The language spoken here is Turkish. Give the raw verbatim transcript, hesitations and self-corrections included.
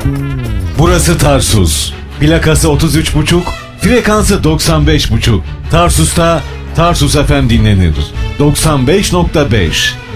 Burası Tarsus. Plakası otuz üç buçuk, frekansı doksan beş buçuk. Tarsus'ta Tarsus F M dinlenir. doksan beş nokta beş.